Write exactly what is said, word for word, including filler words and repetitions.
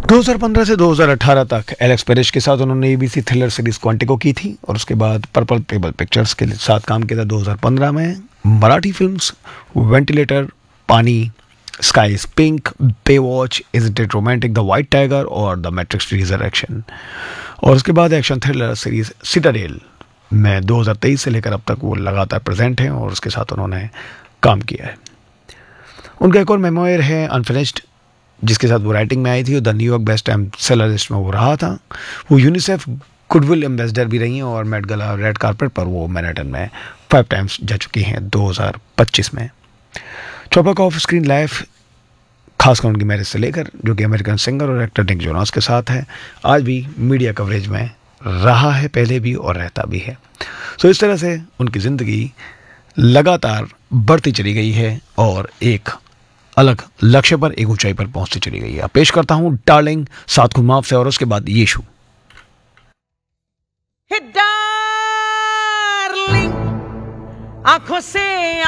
दो हज़ार पंद्रह से दो हज़ार अठारह तक एलेक्स पेरिश के साथ उन्होंने एबीसी थ्रिलर सीरीज क्वांटिको की थी और उसके बाद पर्पल पेबल पिक्चर्स के साथ काम किया था दो हज़ार पंद्रह में। मराठी फिल्म्स वेंटिलेटर, पानी, sky is pink, Baywatch, is it romantic, the white tiger और द मैट्रिक्स रिजरेक्शन। और उसके बाद एक्शन थ्रिलर सीरीज सिटाडेल में दो हज़ार तेईस से लेकर अब तक वो लगातार प्रेजेंट हैं और उसके साथ उन्होंने काम किया है। उनका एक और मेमोयर है अनफिनिश्ड, जिसके साथ वो राइटिंग में आई थी और the New York best time seller list में वो रहा था। वो यूनिसेफ गुडविल एम्बेसडर भी रही हैं और मेट गला रेड कारपेट पर वो मैनहट्टन में फाइव टाइम्स जा चुकी हैं दो हज़ार पच्चीस में। चोपा का ऑफ स्क्रीन लाइफ, खासकर उनकी मैरिज से लेकर, जो कि अमेरिकन सिंगर और एक्टर निक जोनास के साथ है, आज भी मीडिया कवरेज में रहा है, पहले भी और रहता भी है। सो इस तरह से उनकी ज़िंदगी लगातार बढ़ती चली गई है और एक अलग लक्ष्य पर, एक ऊंचाई पर पहुंचती चली गई है। अब पेश करता हूं डार्लिंग सात खुद माफ से और उसके बाद यीशु। डार्लिंग आंखों से